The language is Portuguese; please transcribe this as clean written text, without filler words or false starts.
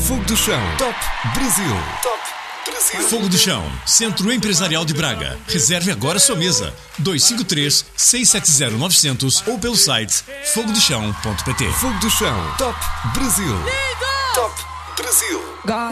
Fogo do Chão. Top Brasil. Top Brasil. Fogo do Chão, Centro Empresarial de Braga. Reserve agora sua mesa. 253-670-900 ou pelo site fogodochão.pt. Fogo do Chão. Top Brasil. Top Brasil.